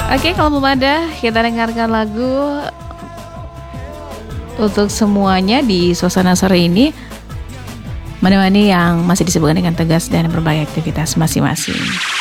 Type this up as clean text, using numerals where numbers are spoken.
Oke, kalau belum ada, kita dengarkan lagu untuk semuanya di suasana sore ini, menemani yang masih disibukkan dengan tugas dan berbagai aktivitas masing-masing.